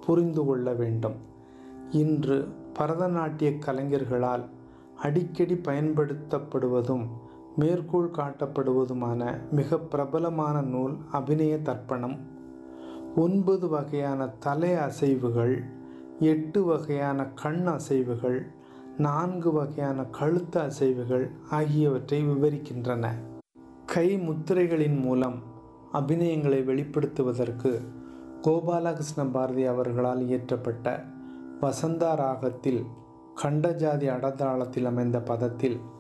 புரிந்து கொள்ள வேண்டும். இன்று பரதநாட்டிய கலைஞர்களால் அடிக்கடி பயன்படுத்தப்படுவதும் மேற்கோள் காட்டப்படுவதுமான மிக பிரபலமான நூல் அபிநய தர்ப்பணம். 9 வகையான தலை அசைவுகள், 8 வகையான கண் அசைவுகள், 4 வகையான கழுத்து அசைவுகள் ஆகியவற்றை விவரிக்கின்றன. கை முத்திரைகளின் மூலம் அபிநயங்களை வெளிப்படுத்துவதற்கு கோபாலகிருஷ்ண பாரதி அவர்களால் இயற்றப்பட்ட வசந்தா ராகத்தில் கண்டஜாதி அடதாளத்தில் அமைந்த பதத்தில்